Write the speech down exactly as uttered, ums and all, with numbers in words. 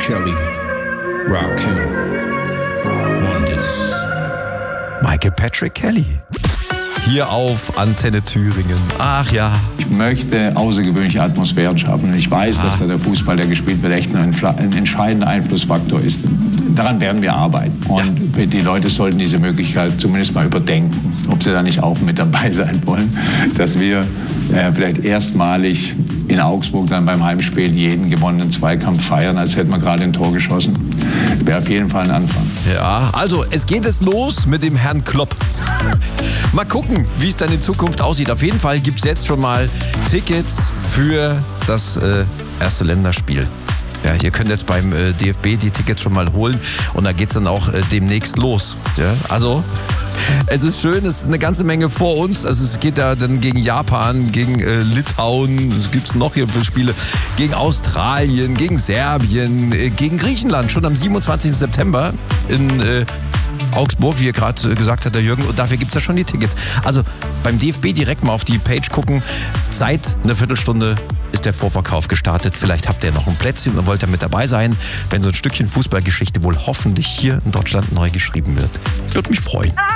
Kelly, Rakim, Wonders. Michael Patrick Kelly. Hier auf Antenne Thüringen. Ach ja. Ich möchte außergewöhnliche Atmosphäre schaffen. Ich weiß, ah. dass da der Fußball, der gespielt wird, echt ein, ein entscheidender Einflussfaktor ist. Daran werden wir arbeiten. Und ja. die Leute sollten diese Möglichkeit zumindest mal überdenken, ob sie da nicht auch mit dabei sein wollen, dass wir äh, vielleicht erstmalig in Augsburg dann beim Heimspiel jeden gewonnenen Zweikampf feiern, als hätten wir gerade ein Tor geschossen. Wäre auf jeden Fall ein Anfang. Ja, also es geht jetzt los mit dem Herrn Klopp. Mal gucken, wie es dann in Zukunft aussieht. Auf jeden Fall gibt es jetzt schon mal Tickets für das äh, erste Länderspiel. Ja, ihr könnt jetzt beim äh, D F B die Tickets schon mal holen und da geht es dann auch äh, demnächst los. Ja, also es ist schön, es ist eine ganze Menge vor uns. Also es geht ja dann gegen Japan, gegen äh, Litauen, es gibt noch hier für Spiele, gegen Australien, gegen Serbien, äh, gegen Griechenland, schon am siebenundzwanzigsten September in äh, Augsburg, wie er gerade gesagt hat, der Jürgen. Und dafür gibt es ja schon die Tickets. Also beim D F B direkt mal auf die Page gucken. Seit einer Viertelstunde ist der Vorverkauf gestartet. Vielleicht habt ihr noch ein Plätzchen und wollt da mit dabei sein, wenn so ein Stückchen Fußballgeschichte wohl hoffentlich hier in Deutschland neu geschrieben wird. Würde mich freuen.